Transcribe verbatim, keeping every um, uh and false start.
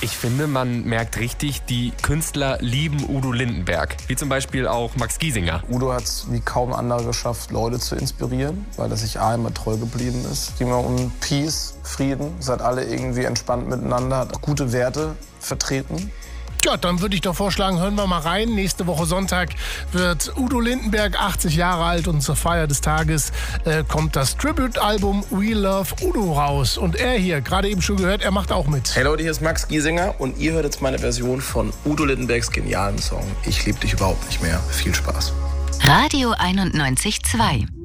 Ich finde, man merkt richtig, die Künstler lieben Udo Lindenberg. Wie zum Beispiel auch Max Giesinger. Udo hat es wie kaum andere geschafft, Leute zu inspirieren, weil er sich A immer treu geblieben ist. Es ging immer um Peace, Frieden. Seid alle irgendwie entspannt miteinander, hat gute Werte vertreten. Ja, dann würde ich doch vorschlagen, hören wir mal rein. Nächste Woche Sonntag wird Udo Lindenberg achtzig Jahre alt und zur Feier des Tages äh, kommt das Tribute-Album We Love Udo raus. Und er hier, gerade eben schon gehört, er macht auch mit. Hey Leute, hier ist Max Giesinger und ihr hört jetzt meine Version von Udo Lindenbergs genialen Song Ich lieb dich überhaupt nicht mehr. Viel Spaß. Radio einundneunzig Komma zwei